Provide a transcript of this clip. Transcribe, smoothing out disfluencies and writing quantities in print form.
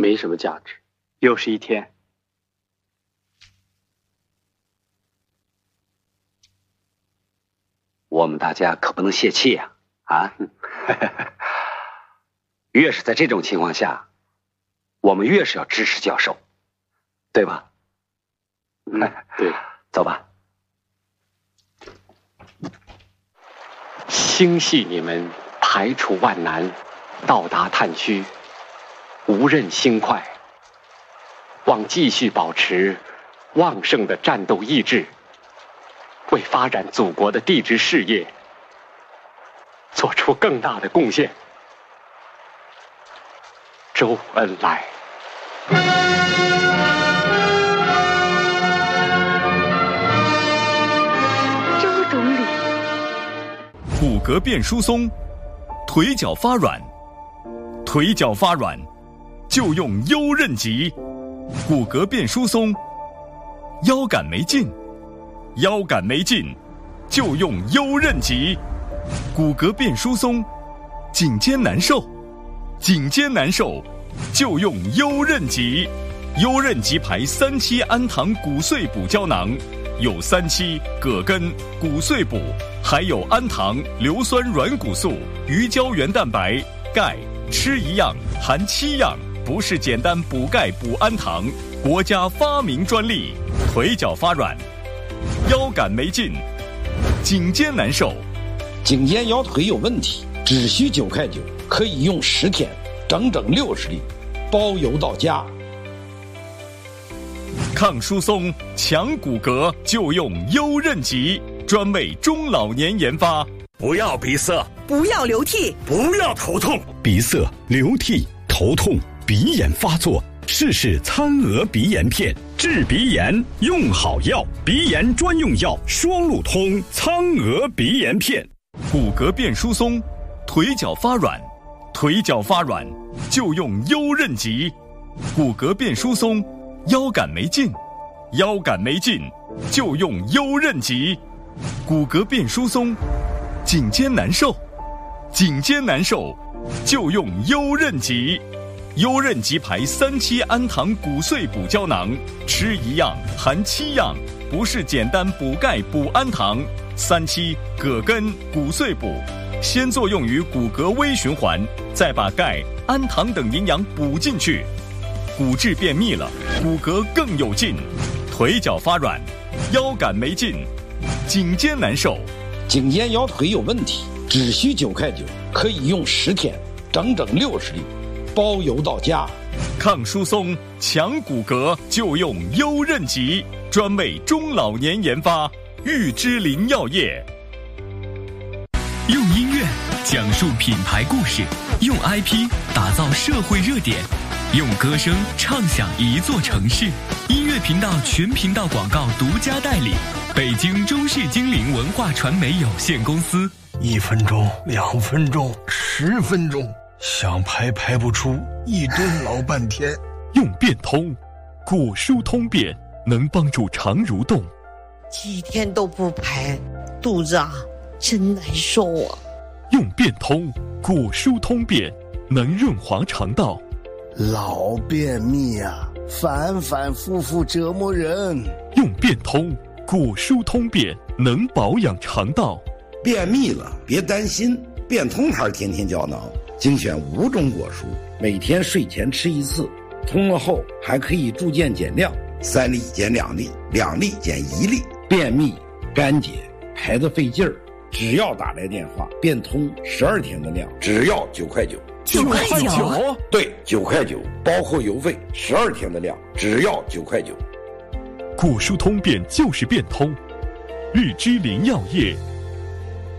没什么价值。又是一天。 我们大家可不能泄气呀！越是在这种情况下，我们越是要支持教授，对吧？ 对， 走吧。 星系你们排除万难，到达探区，无任轻快，望继续保持旺盛的战斗意志，为发展祖国的地质事业做出更大的贡献。周恩来。 周总理。 骨骼变疏松，腿脚发软，腿脚发软就用优韧极。骨骼变疏松，腰杆没劲，腰杆没劲就用优韧极。骨骼变疏松，颈肩难受，颈肩难受就用优韧极。优韧极牌3期氨糖骨碎补胶囊，有3期、葛根、骨碎补，还有氨糖、硫酸软骨素、鱼胶原蛋白、钙，吃一样含7样，不是简单补钙补氨糖，国家发明专利。腿脚发软，腰杆没劲，颈肩难受， 颈肩腰腿有问题，只需9块9，可以用10天，整整60粒，包邮到家。 抗疏松、强骨骼就用优韧极，专为中老年研发。 不要鼻塞， 不要流涕， 不要头痛。 鼻塞、流涕、头痛、鼻炎发作，试试餐鹅鼻炎片，治鼻炎用好药，鼻炎专用药双路通苍鹅鼻炎片。 骨骼变疏松，腿脚发软，腿脚发软就用优韧极。骨骼变疏松，腰杆没劲，腰杆没劲就用优韧极。骨骼变疏松，颈肩难受，颈肩难受就用优韧极。优韧极牌3期氨糖骨碎补胶囊，吃一样含7样，不是简单补钙补氨糖。3期、葛根、骨碎补，先作用于骨骼微循环，再把钙、氨糖等营养补进去，骨质便秘了，骨骼更有劲。腿脚发软，腰杆没劲，颈肩难受， 颈肩腰腿有问题，只需9块9，可以用10天，整整60粒，包邮到家。 抗疏松、强骨骼就用优韧极，专为中老年研发。玉芝林药业。 用音乐讲述品牌故事，用 IP 打造社会热点，用歌声唱响一座城市。音乐频道全频道广告独家代理，北京中视精灵文化传媒有限公司。 1分钟、2分钟、10分钟，想排排不出，一蹲老半天。 用变通，骨疏通便，能帮助肠蠕动。 几天都不排，肚子真难受啊。 用变通，骨疏通便，能润滑肠道。 老便秘啊，反反复复折磨人。 用变通，骨疏通便，能保养肠道。 便秘了别担心，变通牌天天胶囊精选5种果蔬，每天睡前吃1次，通了后还可以逐渐减量，3粒减2粒，2粒减1粒。便秘、干结、排得费劲儿，只要打来电话，变通12天的量，只要9块9。 9块9？ 对，9块9，包括邮费，12天的量，只要9块9。 骨疏通便就是变通，玉芝林药业。